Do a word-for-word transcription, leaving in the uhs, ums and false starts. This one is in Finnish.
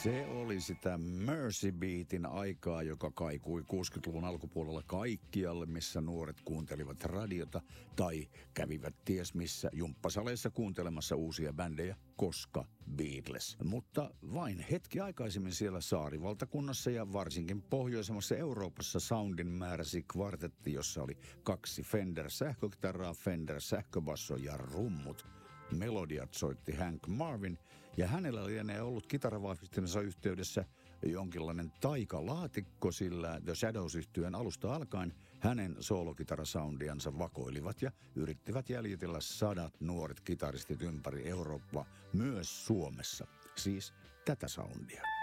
Se oli sitä Mersey Beatin aikaa, joka kaikui kuusikymmentäluvun alkupuolella kaikkialle, missä nuoret kuuntelivat radiota tai kävivät ties missä jumppasaleissa kuuntelemassa uusia bändejä, koska Beatles. Mutta vain hetki aikaisemmin siellä saarivaltakunnassa ja varsinkin pohjoisemmassa Euroopassa soundin määräsi kvartetti, jossa oli kaksi Fender sähkökitaraa, Fender sähköbasso ja rummut. Melodiat soitti Hank Marvin, ja hänellä lienee ollut kitaravahvistinsa yhteydessä jonkinlainen taikalaatikko, sillä The Shadows-yhtyeen alusta alkaen hänen soolokitarasoundiansa vakoilivat ja yrittivät jäljitellä sadat nuoret kitaristit ympäri Eurooppaa, myös Suomessa. Siis tätä soundia.